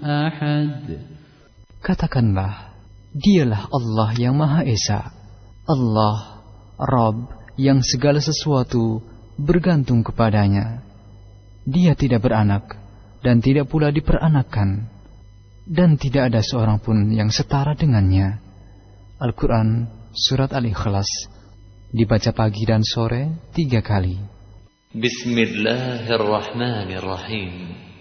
أحد. Katakanlah, Dialah Allah yang Maha Esa, Allah, Rabb yang segala sesuatu bergantung kepadanya. Dia tidak beranak dan tidak pula diperanakkan, dan tidak ada seorang pun yang setara dengannya. Al-Quran Surat Al-Ikhlas dibaca pagi dan sore 3 kali. Bismillahirrahmanirrahim.